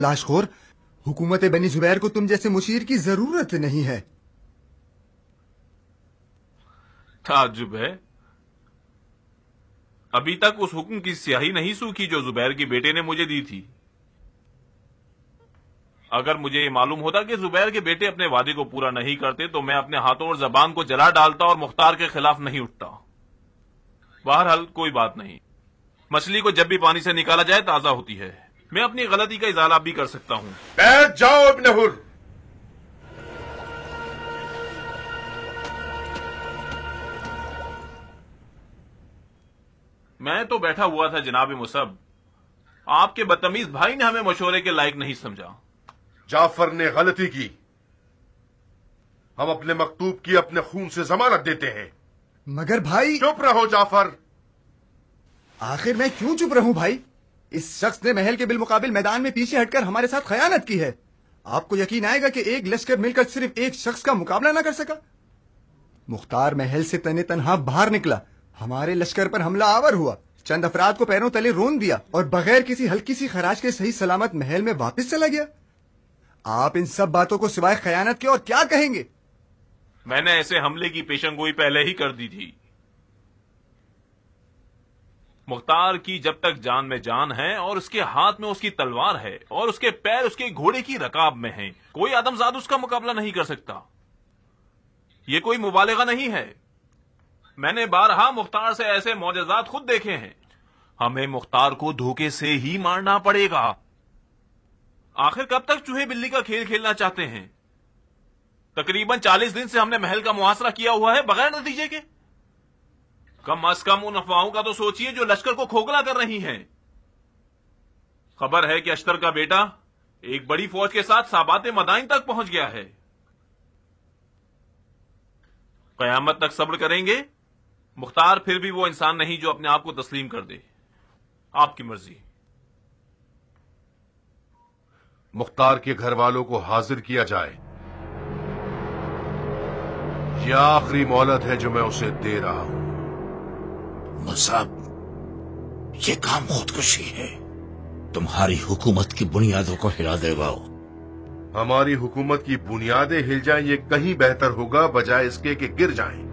لاشخور، حکومت بنی زبیر کو تم جیسے مشیر کی ضرورت نہیں ہے. تعجب ہے، ابھی تک اس حکم کی سیاہی نہیں سوکھی جو زبیر کے بیٹے نے مجھے دی تھی. اگر مجھے یہ معلوم ہوتا کہ زبیر کے بیٹے اپنے وعدے کو پورا نہیں کرتے تو میں اپنے ہاتھوں اور زبان کو جلا ڈالتا اور مختار کے خلاف نہیں اٹھتا. بہرحال کوئی بات نہیں، مچھلی کو جب بھی پانی سے نکالا جائے تازہ ہوتی ہے. میں اپنی غلطی کا ازالہ بھی کر سکتا ہوں. بیٹھ جاؤ ابن حر. میں تو بیٹھا ہوا تھا جناب مصعب، آپ کے بدتمیز بھائی نے ہمیں مشورے کے لائق نہیں سمجھا. جعفر نے غلطی کی. ہم اپنے مکتوب کی اپنے خون سے ضمانت دیتے ہیں. مگر بھائی... چپ رہو جعفر. آخر میں کیوں چپ رہوں بھائی؟ اس شخص نے محل کے بالمقابل میدان میں پیچھے ہٹ کر ہمارے ساتھ خیانت کی ہے. آپ کو یقین آئے گا کہ ایک لشکر مل کر صرف ایک شخص کا مقابلہ نہ کر سکا. مختار محل سے تنے تنہا باہر نکلا، ہمارے لشکر پر حملہ آور ہوا، چند افراد کو پیروں تلے رون دیا اور بغیر کسی ہلکی سی خراج کے صحیح سلامت محل میں واپس چلا گیا. آپ ان سب باتوں کو سوائے خیانت کے اور کیا کہیں گے؟ میں نے ایسے حملے کی پیشن گوئی پہلے ہی کر دی تھی. مختار کی جب تک جان میں جان ہے اور اس کے ہاتھ میں اس کی تلوار ہے اور اس کے پیر اس کے گھوڑے کی رکاب میں ہیں، کوئی آدمزاد اس کا مقابلہ نہیں کر سکتا. یہ کوئی مبالغہ نہیں ہے. میں نے بارہا مختار سے ایسے معجزات خود دیکھے ہیں. ہمیں مختار کو دھوکے سے ہی مارنا پڑے گا. آخر کب تک چوہے بلی کا کھیل کھیلنا چاہتے ہیں؟ تقریباً 40 دن سے ہم نے محل کا محاصرہ کیا ہوا ہے بغیر نتیجے کے. کم از کم ان افواہوں کا تو سوچئے جو لشکر کو کھوکھلا کر رہی ہیں. خبر ہے کہ اشتر کا بیٹا ایک بڑی فوج کے ساتھ سابات مدائن تک پہنچ گیا ہے. قیامت تک صبر کریں گے؟ مختار پھر بھی وہ انسان نہیں جو اپنے آپ کو تسلیم کر دے. آپ کی مرضی. مختار کے گھر والوں کو حاضر کیا جائے. یہ آخری مہلت ہے جو میں اسے دے رہا ہوں. مصعب، یہ کام خودکشی ہے. تمہاری حکومت کی بنیادوں کو ہلا دے گا. ہماری حکومت کی بنیادیں ہل جائیں یہ کہیں بہتر ہوگا بجائے اس کے کہ گر جائیں.